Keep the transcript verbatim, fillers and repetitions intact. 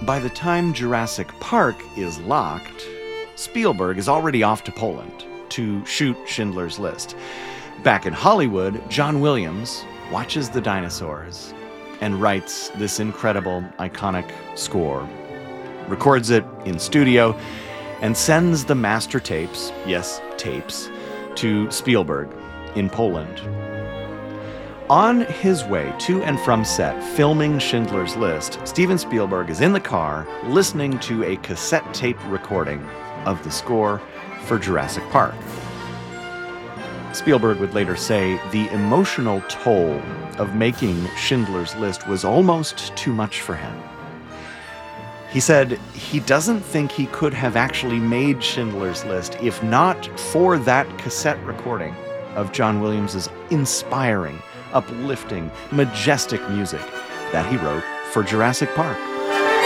by the time Jurassic Park is locked, Spielberg is already off to Poland to shoot Schindler's List. Back in Hollywood, John Williams watches the dinosaurs and writes this incredible, iconic score, records it in studio, and sends the master tapes, yes, tapes, to Spielberg in Poland. On his way to and from set, filming Schindler's List, Steven Spielberg is in the car listening to a cassette tape recording of the score for Jurassic Park. Spielberg would later say the emotional toll of making Schindler's List was almost too much for him. He said he doesn't think he could have actually made Schindler's List if not for that cassette recording of John Williams's inspiring, uplifting, majestic music that he wrote for Jurassic Park.